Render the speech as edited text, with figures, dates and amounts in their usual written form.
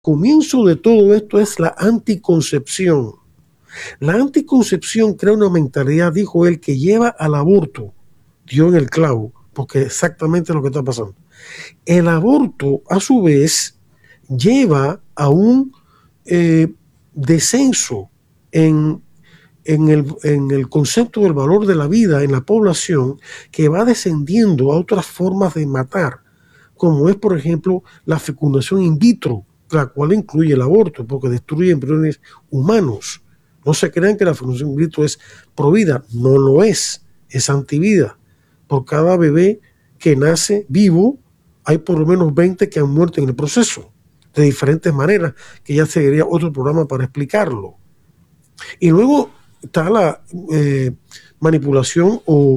Comienzo de todo esto es la anticoncepción. La anticoncepción crea una mentalidad, dijo él, que lleva al aborto. Dio en el clavo, porque exactamente lo que está pasando. El aborto, a su vez, lleva a un descenso en el concepto del valor de la vida en la población, que va descendiendo a otras formas de matar, como es, por ejemplo, la fecundación in vitro, la cual incluye el aborto, porque destruye embriones humanos. No se crean que la fecundación in vitro es provida, no lo es antivida. Por cada bebé que nace vivo, hay por lo menos 20 que han muerto en el proceso, de diferentes maneras, que ya sería otro programa para explicarlo. Y luego está la manipulación o